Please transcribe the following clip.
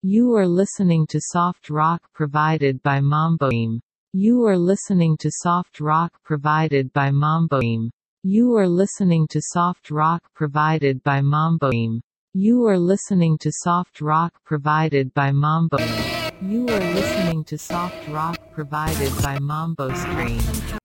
You are listening to soft rock provided by Mamboim. You are listening to soft rock provided by Mamboim. You are listening to soft rock provided by Mamboim. You are listening to soft rock provided by Mambo. You are listening to soft rock provided by Mambo Screen.